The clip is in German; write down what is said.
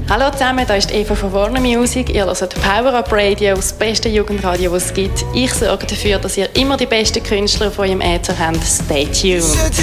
Hallo zusammen, hier ist Eva von Warner Music. Ihr hört Power Up Radio, das beste Jugendradio, das es gibt. Ich sorge dafür, dass ihr immer die besten Künstler von eurem Äther habt. Stay tuned!